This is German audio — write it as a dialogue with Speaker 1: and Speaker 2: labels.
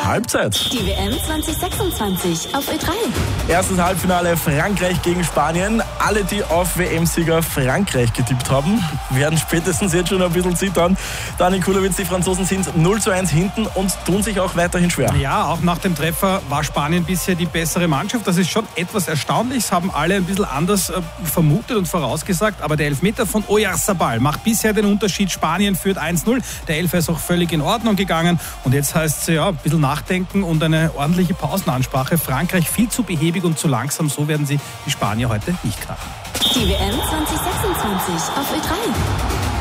Speaker 1: Halbzeit.
Speaker 2: Die WM 2026 auf Ö3.
Speaker 1: Erstes Halbfinale Frankreich gegen Spanien. Alle, die auf WM-Sieger Frankreich getippt haben, werden spätestens jetzt schon ein bisschen zittern. Dani Kulowitz, die Franzosen sind 0:1 hinten und tun sich auch weiterhin schwer.
Speaker 3: Ja, auch nach dem Treffer war Spanien bisher die bessere Mannschaft. Das ist schon etwas erstaunlich. Das haben alle ein bisschen anders vermutet und vorausgesagt. Aber der Elfmeter von Oyarzabal macht bisher den Unterschied. Spanien führt 1:0. Der Elfer ist auch völlig in Ordnung gegangen. Und jetzt heißt es ja, ein bisschen nachdenken und eine ordentliche Pausenansprache. Frankreich viel zu behäbig und zu langsam. So werden sie die Spanier heute nicht knacken.
Speaker 2: Die WM 2026 auf Ö3.